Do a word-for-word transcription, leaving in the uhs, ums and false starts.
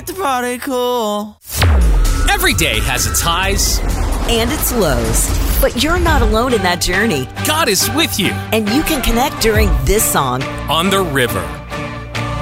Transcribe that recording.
Let the party cool. Every day has its highs and its lows, but you're not alone in that journey. God is with you. And you can connect during this song on the river.